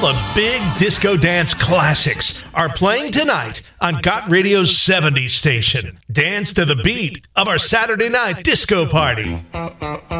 the big disco dance classics are playing tonight on Got Radio's 70s station. Dance to the beat of our Saturday night disco party.